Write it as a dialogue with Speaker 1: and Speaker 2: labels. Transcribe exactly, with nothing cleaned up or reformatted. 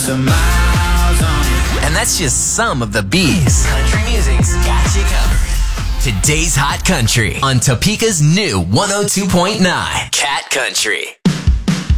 Speaker 1: some miles on it.
Speaker 2: And that's just some of the B's.
Speaker 3: Country music's got you covered.
Speaker 2: Today's Hot Country on Topeka's new one oh two point nine Cat Country.